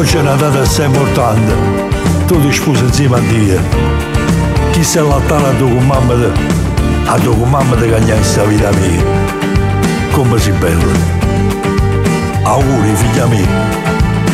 Oggi è una data assai importante. Tu ti sposi insieme a Dio. Chi si allattare a tua mamma ti cagna questa vita mia. Come si bella. Auguri figlia mia.